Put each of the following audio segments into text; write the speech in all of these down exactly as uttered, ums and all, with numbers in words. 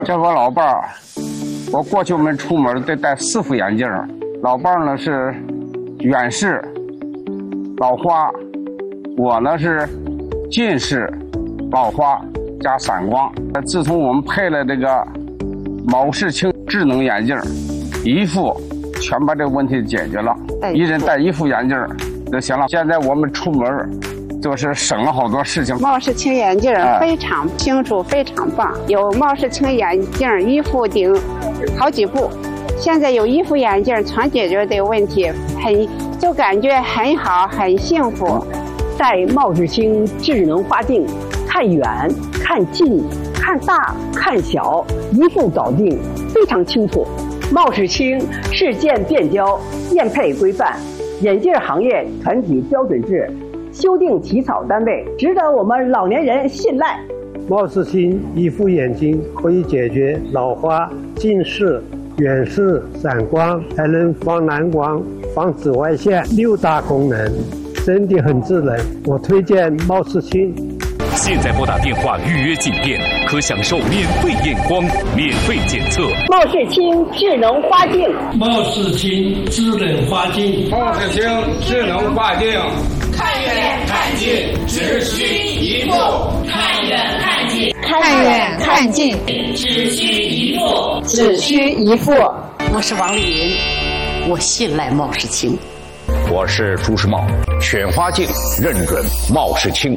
这我老伴儿，我过去我们出门得戴四副眼镜。老伴儿呢是远视、老花，我呢是近视、老花加散光。自从我们配了这个毛世清智能眼镜，一副全把这个问题解决了，一人戴一副眼镜就行了。现在我们出门就是省了好多事情。 毛世清眼镜非常清楚，非常棒。有毛世清眼镜一副顶好几步，现在有一副眼镜全解决这个问题，很就感觉很好，很幸福。 戴毛世清智能花镜，看远、看近、看大、看小，一副搞定，非常清楚。毛世清市建变焦验配规范，眼镜行业团体标准制修订起草单位，值得我们老年人信赖。 毛世清一副眼镜可以解决老花、近视、远视、散光，还能防蓝光、防紫外线六大功能，真的很智能。我推荐毛世清。 现在拨打电话预约进店，可享受免费验光、免费检测。 毛世清智能花镜， 毛世清智能花镜， 毛世清智能花镜， 看远看近，只需一副；看远看近， 看远看近， 只需一副， 只需一副。 我是王丽云，我信赖毛世清。 我是朱时茂，选花镜认准毛世清。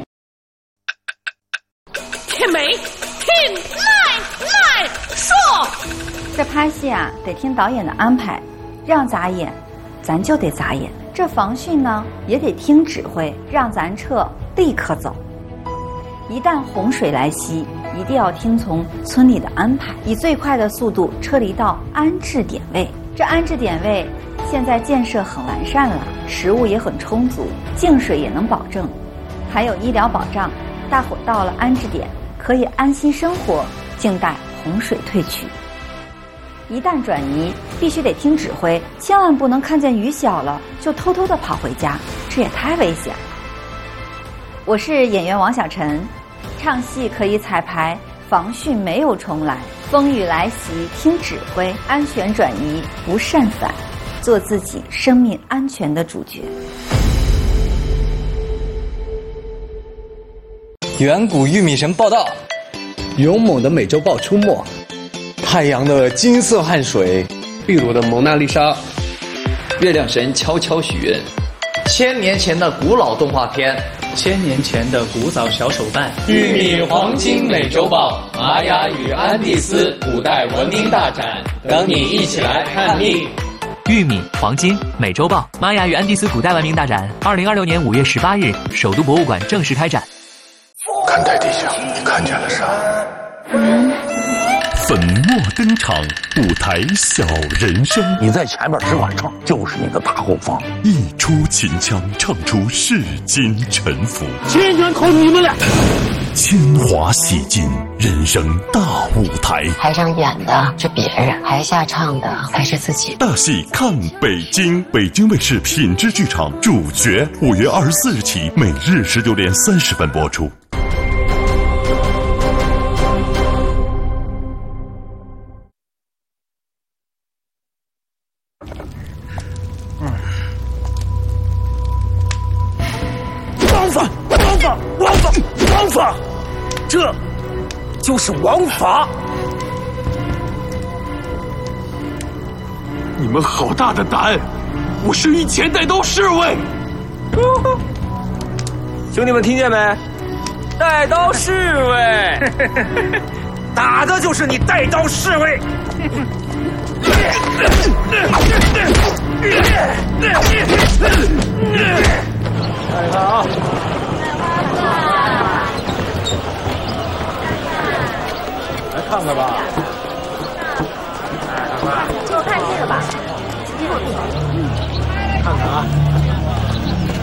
天美，听来来说， 这拍戏啊，得听导演的安排，让咱演，咱就得咋演。这防汛呢，也得听指挥，让咱撤，立刻走。一旦洪水来袭，一定要听从村里的安排，以最快的速度撤离到安置点位。这安置点位现在建设很完善了，食物也很充足，净水也能保证，还有医疗保障。大伙到了安置点，可以安心生活，静待洪水退去。一旦转移，必须得听指挥，千万不能看见雨小了就偷偷的跑回家，这也太危险了。我是演员王小晨，唱戏可以彩排，防汛没有重来，风雨来袭听指挥，安全转移不擅返，做自己生命安全的主角。 远古玉米神报道，勇猛的美洲豹出没，太阳的金色汗水，秘鲁的蒙娜丽莎，月亮神悄悄许愿， 千年前的古老动画片， 千年前的古早小手办， 玉米黄金美洲豹，玛雅与安第斯古代文明大展，等你一起来看腻。 玉米、黄金、美洲豹，玛雅与安第斯古代文明大展，二零二六年五月十八日，首都博物馆正式开展。 看台地下，你看见了啥？ 粉墨登场，舞台小人生。 你在前面只管唱，就是你的大后方。 一出秦腔，唱出世间沉浮。 千全靠你们了。 铅华洗尽，人生大舞台。 台上演的是别人，台下唱的才是自己。 大戏看北京，北京卫视品质剧场主角，五月二十四日起，每日十九点三十分播出。 王法，王法，王法，王法，这就是王法。 你们好大的胆！我是一前带刀侍卫。 兄弟们听见没？带刀侍卫，打的就是你带刀侍卫。看看啊！来看看吧。来看看。 给我看这个吧。 看看啊。